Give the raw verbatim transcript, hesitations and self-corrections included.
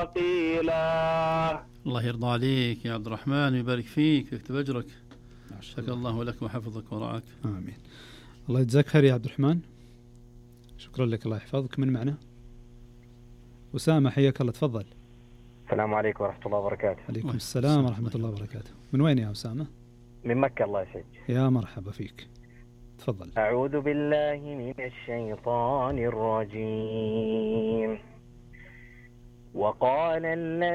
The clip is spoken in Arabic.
قيلا. الله يرضى عليك يا عبد الرحمن ويبارك فيك ويكتب أجرك. شكر الله لك وحفظك ورعاك. آمين. الله يجزاك خير يا عبد الرحمن، شكرا لك، الله يحفظك. من معنا؟ أسامة، حياك الله، تفضل. السلام عليكم ورحمة الله وبركاته. عليكم السلام ورحمة الله وبركاته. من وين يا أسامة؟ من مكة، الله يسعدك. يا مرحبا فيك، تفضل. أعوذ بالله من الشيطان الرجيم. وقال